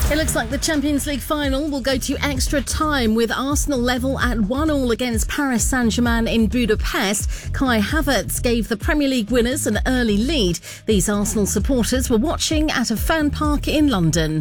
It looks like the Champions League final will go to extra time with Arsenal level at 1-1 against Paris Saint-Germain in Budapest. Kai Havertz gave the Premier League winners an early lead. These Arsenal supporters were watching at a fan park in London.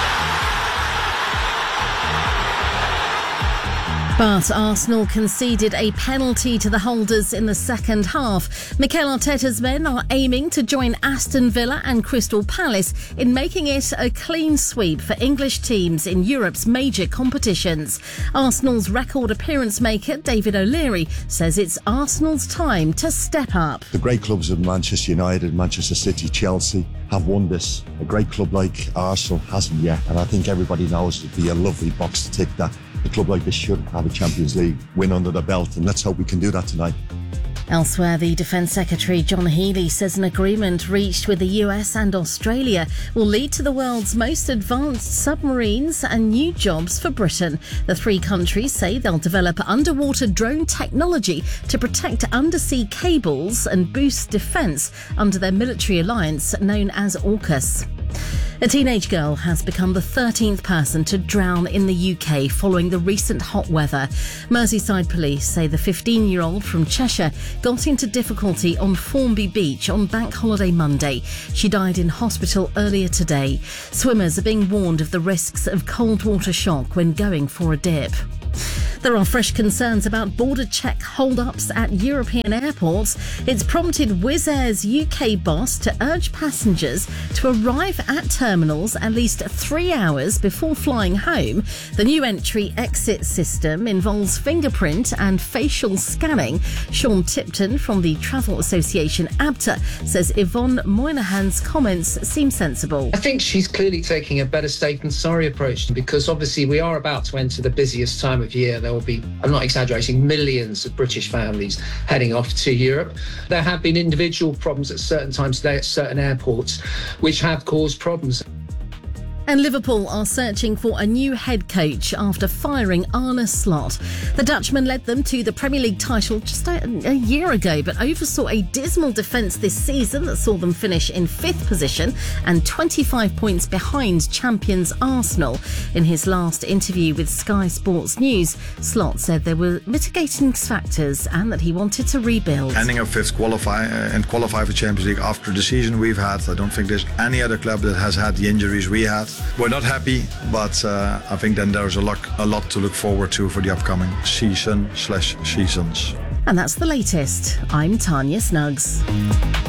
But Arsenal conceded a penalty to the holders in the second half. Mikel Arteta's men are aiming to join Aston Villa and Crystal Palace in making it a clean sweep for English teams in Europe's major competitions. Arsenal's record appearance maker David O'Leary says it's Arsenal's time to step up. The great clubs of Manchester United, Manchester City, Chelsea have won this. A great club like Arsenal hasn't yet, and I think everybody knows it'd be a lovely box to tick that. A club like this should have a Champions League win under the belt, and let's hope we can do that tonight. Elsewhere, the Defence Secretary John Healey says an agreement reached with the US and Australia will lead to the world's most advanced submarines and new jobs for Britain. The three countries say they'll develop underwater drone technology to protect undersea cables and boost defence under their military alliance known as AUKUS. A teenage girl has become the 13th person to drown in the UK following the recent hot weather. Merseyside police say the 15-year-old from Cheshire got into difficulty on Formby Beach on Bank Holiday Monday. She died in hospital earlier today. Swimmers are being warned of the risks of cold water shock when going for a dip. There are fresh concerns about border check hold-ups at European airports. It's prompted Wizz Air's UK boss to urge passengers to arrive at terminals at least 3 hours before flying home. The new entry-exit system involves fingerprint and facial scanning. Sean Tipton from the Travel Association ABTA says Yvonne Moynihan's comments seem sensible. I think she's clearly taking a better safe than sorry approach, because obviously we are about to enter the busiest time of year. There will be, I'm not exaggerating, millions of British families heading off to Europe. There have been individual problems at certain times today at certain airports which have caused problems. And Liverpool are searching for a new head coach after firing Arne Slot. The Dutchman led them to the Premier League title just a year ago, but oversaw a dismal defence this season that saw them finish in 5th position and 25 points behind champions Arsenal. In his last interview with Sky Sports News, Slot said there were mitigating factors and that he wanted to rebuild. Ending up 5th qualify for Champions League after the season we've had. I don't think there's any other club that has had the injuries we had. We're not happy, but I think then there's a lot to look forward to for the upcoming season/seasons. And that's the latest. I'm Tanya Snuggs.